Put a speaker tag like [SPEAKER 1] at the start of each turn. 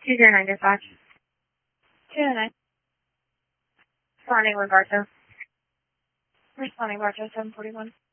[SPEAKER 1] 209 dispatch.
[SPEAKER 2] 209.
[SPEAKER 1] Responding with Bartow.
[SPEAKER 2] Responding Bartow 741.